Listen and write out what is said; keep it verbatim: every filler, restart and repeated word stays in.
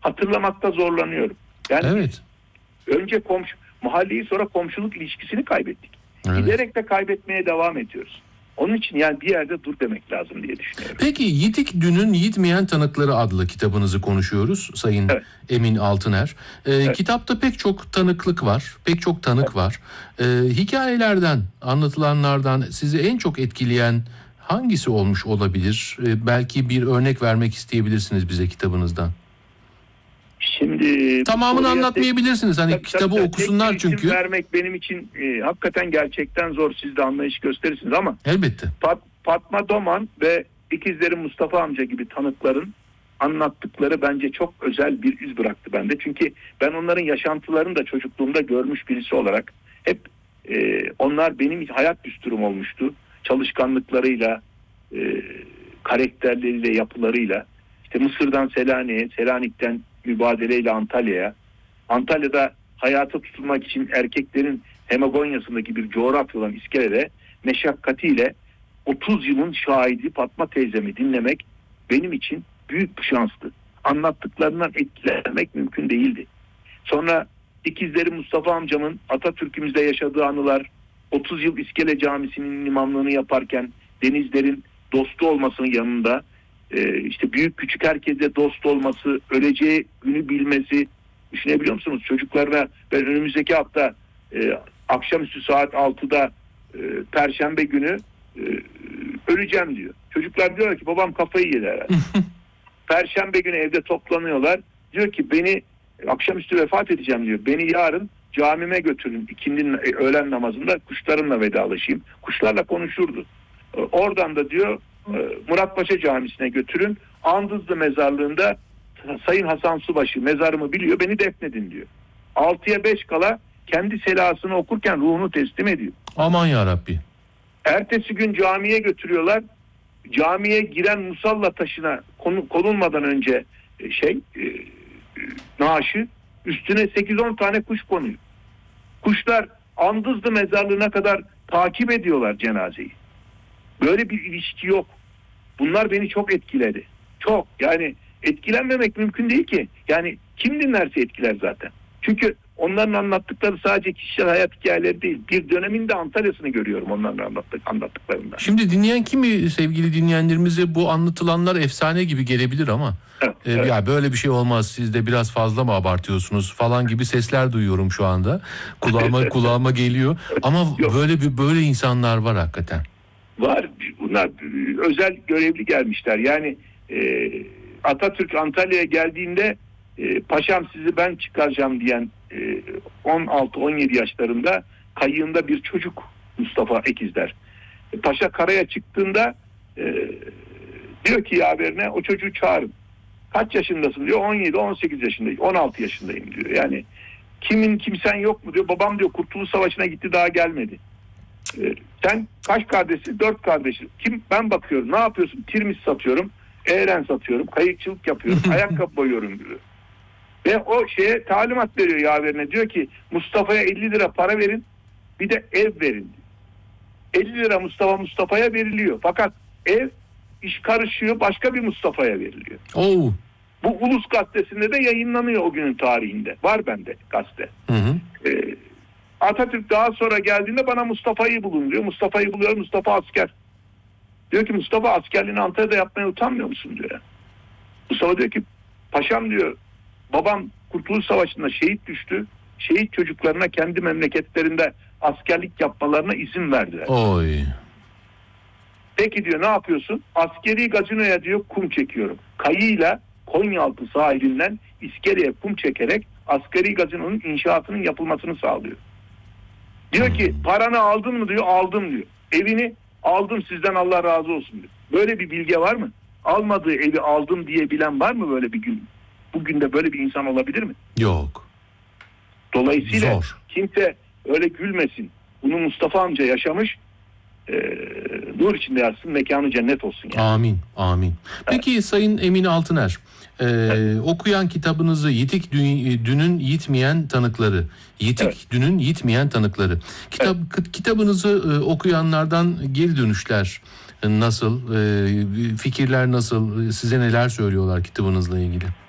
hatırlamakta zorlanıyorum. Yani evet. önce komşu, mahalleyi sonra komşuluk ilişkisini kaybettik. Evet. Giderek de kaybetmeye devam ediyoruz. Onun için yani bir yerde dur demek lazım diye düşünüyorum. Peki Yitik Dün'ün Yitmeyen Tanıkları adlı kitabınızı konuşuyoruz Sayın Evet. Emin Altıner. Ee, Evet. Kitapta pek çok tanıklık var, pek çok tanık evet. var. Ee, hikayelerden, anlatılanlardan sizi en çok etkileyen hangisi olmuş olabilir? Ee, belki bir örnek vermek isteyebilirsiniz bize kitabınızdan. Şimdi tamamını anlatmayabilirsiniz. Hani tabii, kitabı tabii, okusunlar çünkü. Vermek benim için e, hakikaten gerçekten zor. Siz de anlayış gösterirsiniz ama. Elbette. Fat, Fatma Doman ve ikizleri Mustafa amca gibi tanıkların anlattıkları bence çok özel bir iz bıraktı bende. Çünkü ben onların yaşantılarını da çocukluğumda görmüş birisi olarak hep e, onlar benim hayat düsturum olmuştu. Çalışkanlıklarıyla, e, karakterleriyle, yapılarıyla. İşte Mısır'dan Selanik'e, Selanik'ten mübadeleyle Antalya'ya. Antalya'da hayata tutunmak için erkeklerin Hemagonya'sındaki bir coğrafya olan İskele'de meşakkatiyle otuz yılın şahidi Fatma teyzemi dinlemek benim için büyük bir şanstı. Anlattıklarından etkilenmek mümkün değildi. Sonra ikizleri Mustafa amcamın Atatürk'ümüzde yaşadığı anılar, otuz yıl İskele Camisi'nin imamlığını yaparken denizlerin dostu olmasının yanında Ee, işte büyük küçük herkese dost olması, öleceği günü bilmesi, düşünebiliyor musunuz? Çocuklarına ben önümüzdeki hafta e, akşamüstü saat altıda e, Perşembe günü e, öleceğim diyor. Çocuklar diyor ki babam kafayı yedi herhalde. Perşembe günü evde toplanıyorlar. Diyor ki beni akşamüstü vefat edeceğim diyor. Beni yarın camime götürün. İkindinin öğlen namazında kuşlarımla vedalaşayım. Kuşlarla konuşurdu. Oradan da diyor Muratpaşa Camisi'ne götürün. Andızlı mezarlığında Sayın Hasan Subaşı mezarımı biliyor, beni defnedin diyor. altıya beş kala kendi selasını okurken ruhunu teslim ediyor. Aman yarabbi. Ertesi gün camiye götürüyorlar. Camiye giren musalla taşına konu, konulmadan önce şey e, naaşı üstüne sekiz on tane kuş konuyor. Kuşlar Andızlı mezarlığına kadar takip ediyorlar cenazeyi. Böyle bir ilişki yok. Bunlar beni çok etkiledi. Çok. Yani etkilenmemek mümkün değil ki. Yani kim dinlerse etkiler zaten. Çünkü onların anlattıkları sadece kişisel hayat hikayeleri değil. Bir dönemin de Antalya'sını görüyorum onların anlattık, anlattıklarından. Şimdi dinleyen kimi sevgili dinleyenlerimize bu anlatılanlar efsane gibi gelebilir ama evet, e, evet. ya böyle bir şey olmaz, siz de biraz fazla mı abartıyorsunuz falan gibi sesler duyuyorum şu anda. Kulağıma kulağıma geliyor. Ama Yok. böyle bir böyle insanlar var hakikaten. Var. Bunlar özel görevli gelmişler. Yani e, Atatürk Antalya'ya geldiğinde e, paşam sizi ben çıkaracağım diyen e, on altı on yedi yaşlarında kayığında bir çocuk Mustafa Ekizler. E, Paşa karaya çıktığında e, diyor ki yaverine o çocuğu çağırın. Kaç yaşındasın diyor. on yedi on sekiz yaşındayım. on altı yaşındayım diyor. Yani kimin kimsen yok mu diyor. Babam diyor Kurtuluş Savaşı'na gitti daha gelmedi. E, sen kaç kardeşsin? Dört kardeşim. Kim? Ben bakıyorum. Ne yapıyorsun? Tirmis satıyorum. Eğren satıyorum. Kayıkçılık yapıyorum. Ayakkabı boyuyorum diyor. Ve o şeye talimat veriyor yaverine. Diyor ki Mustafa'ya elli lira para verin. Bir de ev verin. elli lira Mustafa Mustafa'ya veriliyor. Fakat ev iş karışıyor. Başka bir Mustafa'ya veriliyor. Oo. Bu Ulus Gazetesi'nde de yayınlanıyor o günün tarihinde. Var bende gazete. Hı hı. Ee, Atatürk daha sonra geldiğinde bana Mustafa'yı bulun diyor. Mustafa'yı buluyor. Mustafa asker. Diyor ki Mustafa askerliğini Antalya'da yapmaya utanmıyor musun diyor. Mustafa diyor ki paşam diyor babam Kurtuluş Savaşı'nda şehit düştü. Şehit çocuklarına kendi memleketlerinde askerlik yapmalarına izin verdiler. Oy. Peki diyor ne yapıyorsun? Askeri gazinoya diyor kum çekiyorum. Kayıyla Konyaaltı sahilinden İskele'ye kum çekerek askeri gazinonun inşaatının yapılmasını sağlıyor. Diyor ki paranı aldın mı diyor, aldım diyor. Evini aldım sizden Allah razı olsun diyor. Böyle bir bilge var mı? Almadığı evi aldım diye bilen var mı böyle bir gün? Bugün de böyle bir insan olabilir mi? Yok. Dolayısıyla Zor. kimse öyle gülmesin. Bunu Mustafa amca yaşamış. Ee, nur içinde yatsın, mekanı cennet olsun. Yani. Amin, amin. Peki evet. Sayın Emin Altıner, e, evet. okuyan kitabınızı Yitik Dün'ün Yitmeyen Tanıkları, Yitik evet. Dün'ün Yitmeyen Tanıkları. Kitap evet. Kitabınızı e, okuyanlardan geri dönüşler nasıl, e, fikirler nasıl, size neler söylüyorlar kitabınızla ilgili?